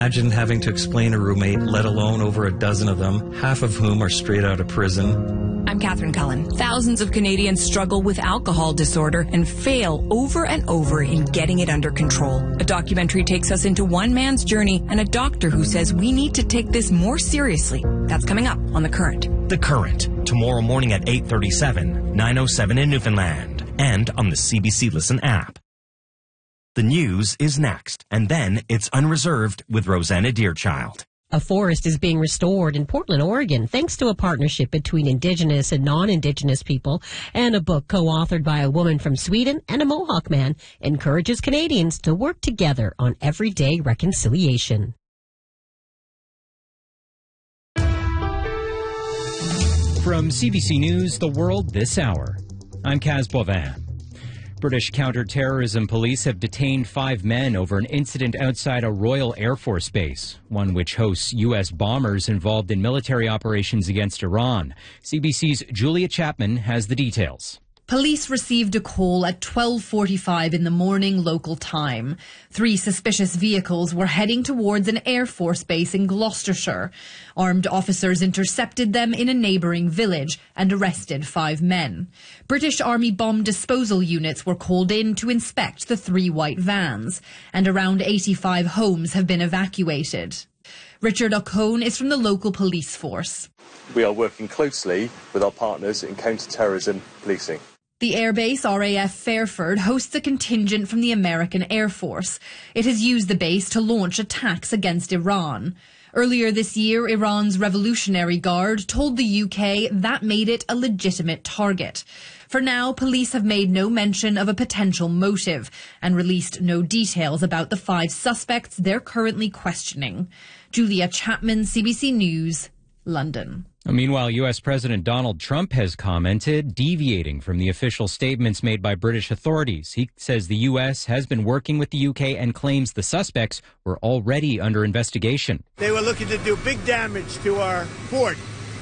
Imagine having to explain a roommate, let alone over a dozen of them, half of whom are straight out of prison. I'm Catherine Cullen. Thousands of Canadians struggle with alcohol disorder and fail over and over in getting it under control. A documentary takes us into one man's journey and a doctor who says we need to take this more seriously. That's coming up on The Current. The Current, tomorrow morning at 8:37, 9:07 in Newfoundland, and on the CBC Listen app. The news is next, and then it's Unreserved with Rosanna Deerchild. A forest is being restored in Portland, Oregon, thanks to a partnership between Indigenous and non-Indigenous people, and a book co-authored by a woman from Sweden and a Mohawk man encourages Canadians to work together on everyday reconciliation. From CBC News, The World This Hour, I'm Kaz Bovin. British counter-terrorism police have detained 5 men over an incident outside a Royal Air Force base, one which hosts U.S. bombers involved in military operations against Iran. CBC's Julia Chapman has the details. Police received a call at 12:45 in the morning local time. 3 suspicious vehicles were heading towards an Air Force base in Gloucestershire. Armed officers intercepted them in a neighbouring village and arrested 5 men. British Army bomb disposal units were called in to inspect the 3 white vans, and around 85 homes have been evacuated. Richard O'Cone is from the local police force. We are working closely with our partners in counter-terrorism policing. The airbase RAF Fairford hosts a contingent from the American Air Force. It has used the base to launch attacks against Iran. Earlier this year, Iran's Revolutionary Guard told the UK that made it a legitimate target. For now, police have made no mention of a potential motive and released no details about the 5 suspects they're currently questioning. Julia Chapman, CBC News, London. Meanwhile, U.S. President Donald Trump has commented, deviating from the official statements made by British authorities. He says the U.S. has been working with the U.K. and claims the suspects were already under investigation. They were looking to do big damage to our port,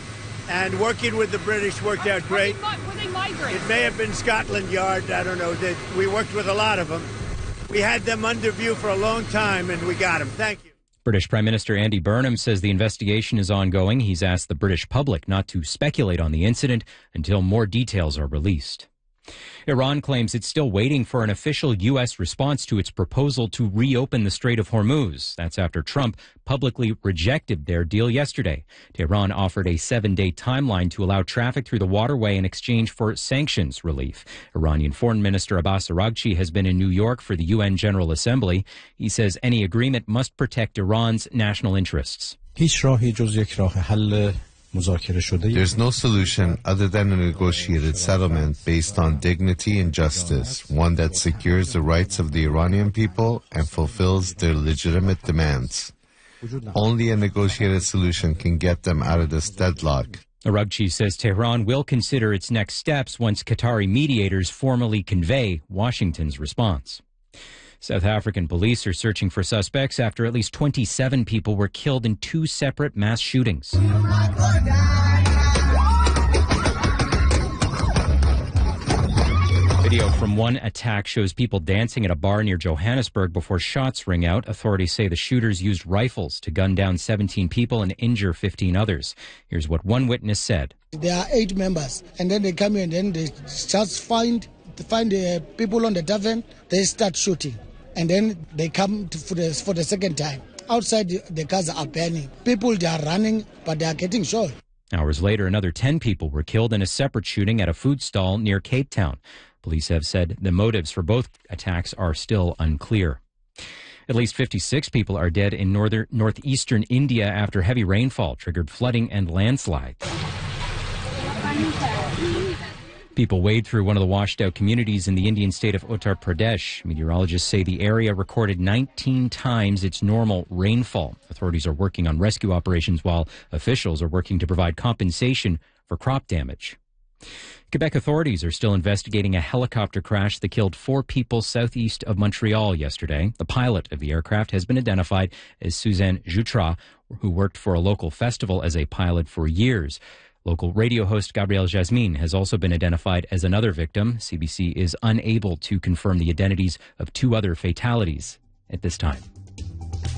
and working with the British worked out great. Were they migrants? It may have been Scotland Yard, I don't know. We worked with a lot of them. We had them under view for a long time, and we got them. Thank you. British Prime Minister Andy Burnham says the investigation is ongoing. He's asked the British public not to speculate on the incident until more details are released. Iran claims it's still waiting for an official U.S. response to its proposal to reopen the Strait of Hormuz. That's after Trump publicly rejected their deal yesterday. Tehran offered a 7-day timeline to allow traffic through the waterway in exchange for sanctions relief. Iranian Foreign Minister Abbas Araghchi has been in New York for the UN General Assembly. He says any agreement must protect Iran's national interests. There's no solution other than a negotiated settlement based on dignity and justice, one that secures the rights of the Iranian people and fulfills their legitimate demands. Only a negotiated solution can get them out of this deadlock. Araghchi says Tehran will consider its next steps once Qatari mediators formally convey Washington's response. South African police are searching for suspects after at least 27 people were killed in 2 separate mass shootings. Video from one attack shows people dancing at a bar near Johannesburg before shots ring out. Authorities say the shooters used rifles to gun down 17 people and injure 15 others. Here's what one witness said. There are 8 members, and then they come in and then they just find the people on the tavern, they start shooting. And then they come for the second time. Outside, the cars are burning. People, they are running, but they are getting shot. Hours later, another 10 people were killed in a separate shooting at a food stall near Cape Town. Police have said the motives for both attacks are still unclear. At least 56 people are dead in northeastern India after heavy rainfall triggered flooding and landslides. People wade through one of the washed-out communities in the Indian state of Uttar Pradesh. Meteorologists say the area recorded 19 times its normal rainfall. Authorities are working on rescue operations while officials are working to provide compensation for crop damage. Quebec authorities are still investigating a helicopter crash that killed 4 people southeast of Montreal yesterday. The pilot of the aircraft has been identified as Suzanne Jutra, who worked for a local festival as a pilot for years. Local radio host Gabrielle Jasmine has also been identified as another victim. CBC is unable to confirm the identities of 2 other fatalities at this time.